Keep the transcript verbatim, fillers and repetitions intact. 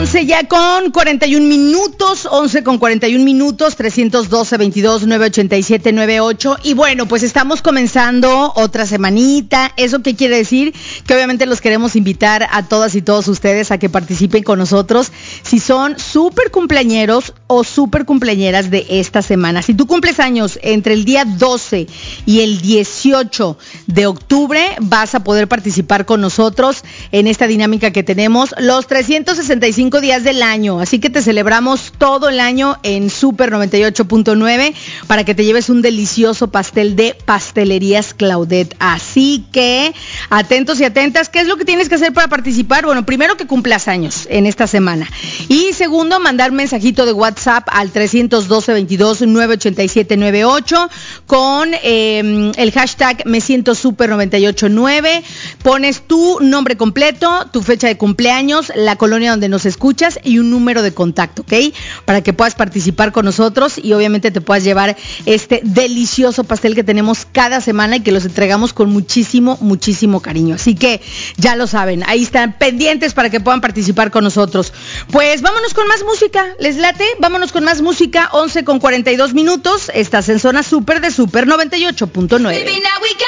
once ya con cuarenta y un minutos, once con cuarenta y un minutos, trescientos doce, veintidós, nueve ochenta y siete, noventa y ocho. Y bueno, pues estamos comenzando otra semanita. ¿Eso qué quiere decir? Que obviamente los queremos invitar a todas y todos ustedes a que participen con nosotros si son súper cumpleañeros o súper cumpleañeras de esta semana. Si tú cumples años entre el día doce y el dieciocho de octubre, vas a poder participar con nosotros en esta dinámica que tenemos los trescientos sesenta y cinco días del año, así que te celebramos todo el año en Super noventa y ocho punto nueve para que te lleves un delicioso pastel de Pastelerías Claudet. Así que atentos y atentas. ¿Qué es lo que tienes que hacer para participar? Bueno, primero que cumplas años en esta semana y segundo, mandar un mensajito de WhatsApp al trescientos doce, veintidós, nueve ochenta y siete, noventa y ocho con eh, el hashtag me siento super noventa y ocho nueve. Pones tu nombre completo, tu fecha de cumpleaños, la colonia donde nos escuchas y un número de contacto, ¿ok? Para que puedas participar con nosotros y obviamente te puedas llevar este delicioso pastel que tenemos cada semana y que los entregamos con muchísimo, muchísimo cariño. Así que ya lo saben, ahí están pendientes para que puedan participar con nosotros. Pues vámonos con más música, ¿les late? Vámonos con más música, once con cuarenta y dos minutos. Estás en Zona Super de Super noventa y ocho punto nueve.